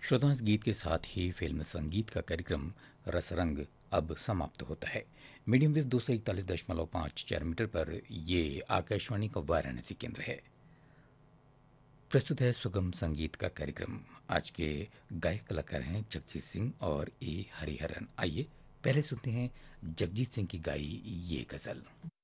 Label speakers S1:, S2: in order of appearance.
S1: श्रोताओं, इस गीत के साथ ही फिल्म संगीत का कार्यक्रम रसरंग अब समाप्त होता है। मीडियम वेव 241.54 मीटर पर ये आकाशवाणी का वाराणसी केंद्र है। प्रस्तुत है सुगम संगीत का कार्यक्रम। आज के गायक कलाकार हैं जगजीत सिंह और ए हरिहरन। आइए पहले सुनते हैं जगजीत सिंह की गाई ये गजल।